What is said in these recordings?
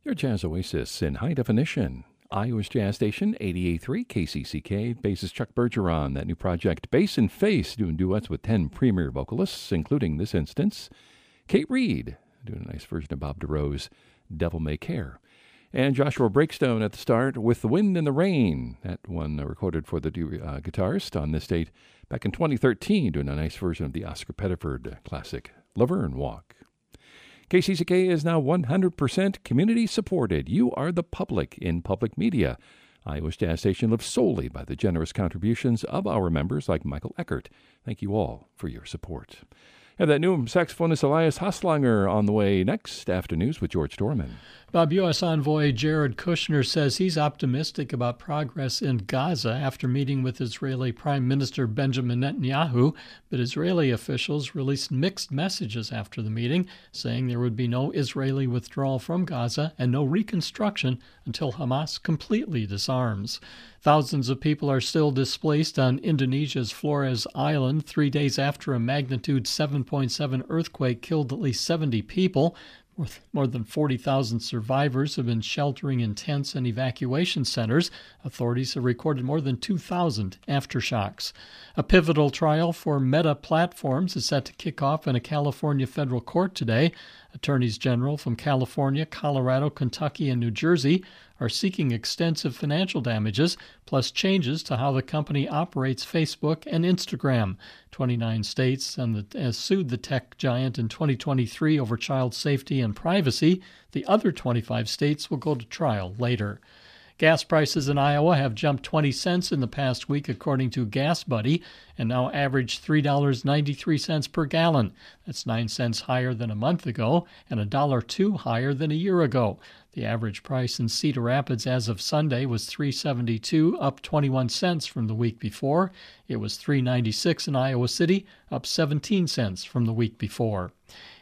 Your Jazz Oasis in high definition. Iowa's Jazz Station, 88.3 KCCK. Bassist Chuck Bergeron, that new project, Bass and Face, doing duets with 10 premier vocalists, including this instance, Kate Reed, doing a nice version of Bob DeRose, Devil May Care. And Joshua Breakstone at the start with The Wind and the Rain. That one recorded for the guitarist on this date back in 2013, doing a nice version of the Oscar Pettiford classic, Laverne Walk. KCCK is now 100% community supported. You are the public in public media. Iowa's Jazz Station lives solely by the generous contributions of our members like Michael Eckert. Thank you all for your support. And that new saxophonist Elias Haslanger on the way next after news with George Dorman. Bob, U.S. Envoy Jared Kushner says he's optimistic about progress in Gaza after meeting with Israeli Prime Minister Benjamin Netanyahu, but Israeli officials released mixed messages after the meeting, saying there would be no Israeli withdrawal from Gaza and no reconstruction until Hamas completely disarms. Thousands of people are still displaced on Indonesia's Flores Island 3 days after a magnitude 7.7 earthquake killed at least 70 people. More than 40,000 survivors have been sheltering in tents and evacuation centers. Authorities have recorded more than 2,000 aftershocks. A pivotal trial for Meta Platforms is set to kick off in a California federal court today. Attorneys general from California, Colorado, Kentucky, and New Jersey are seeking extensive financial damages, plus changes to how the company operates Facebook and Instagram. 29 states sued the tech giant in 2023 over child safety and privacy. The other 25 states will go to trial later. Gas prices in Iowa have jumped 20 cents in the past week, according to Gas Buddy, and now average $3.93 per gallon. That's 9 cents higher than a month ago and $1.02 higher than a year ago. The average price in Cedar Rapids as of Sunday was $3.72, up 21 cents from the week before. It was $3.96 in Iowa City, up 17 cents from the week before.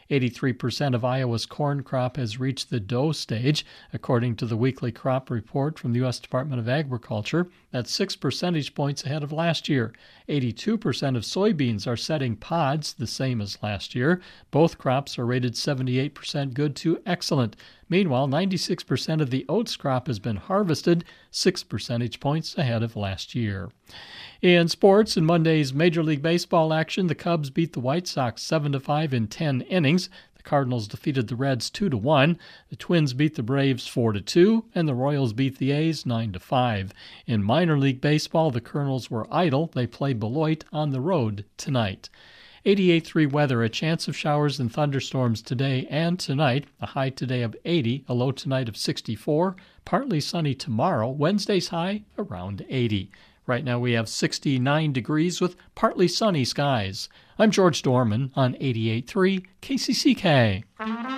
83% of Iowa's corn crop has reached the dough stage, according to the weekly crop report from the U.S. Department of Agriculture. That's 6 percentage points ahead of last year. 82% of soybeans are setting pods, the same as last year. Both crops are rated 78% good to excellent. Meanwhile, 96% of the oats crop has been harvested, 6 percentage points ahead of last year. In sports, in Monday's Major League Baseball action, the Cubs beat the White Sox 7-5 in 10 innings. The Cardinals defeated the Reds 2-1. The Twins beat the Braves 4-2, and the Royals beat the A's 9-5. In minor league baseball, the Colonels were idle. They play Beloit on the road tonight. 88.3 weather, a chance of showers and thunderstorms today and tonight. A high today of 80, a low tonight of 64. Partly sunny tomorrow. Wednesday's high around 80. Right now we have 69 degrees with partly sunny skies. I'm George Dorman on 88.3 KCCK.